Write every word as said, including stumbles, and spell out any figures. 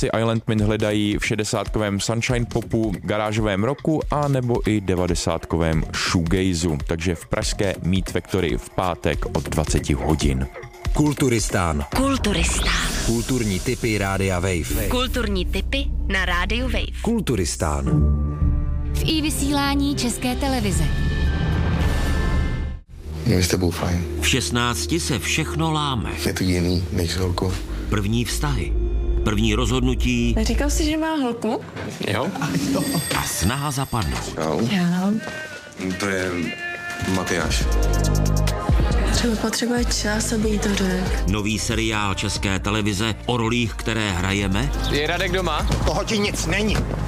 si Island Mint hledají v šedesátkovém sunshine popu, garážovém rocku a nebo i devadesátkovém shoegazu. Takže v pražské Meat Factory v pátek od dvacet hodin. Kulturistán. Kulturistán. Kulturní tipy Rádia Wave. Kulturní tipy na Rádiu Wave. Kulturistán. V i-vysílání České televize. Měli jste byl fajn. V šestnácti se všechno láme. Je to jiný než s holkou. První vztahy. První rozhodnutí. Neříkal jsi, že má holku? Jo. A snaha zapadnout. Jo. Já. To je Matyáš. Třeba potřebuje čas, aby jí to řekl. Nový seriál České televize o rolích, které hrajeme. Je Radek doma? Toho ti nic není.